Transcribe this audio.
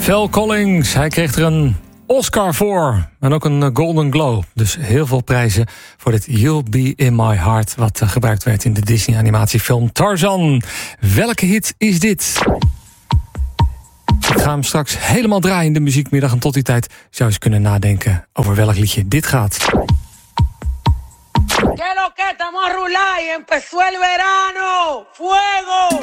Phil Collins, hij kreeg er een Oscar voor. En ook een Golden Globe. Dus heel veel prijzen voor dit You'll Be In My Heart, wat gebruikt werd in de Disney-animatiefilm Tarzan. Welke hit is dit? Ik ga hem straks helemaal draaien in de muziekmiddag. En tot die tijd zou je eens kunnen nadenken over welk liedje dit gaat. ¿Qué lo que estamos a rular y empezó el verano? ¡Fuego!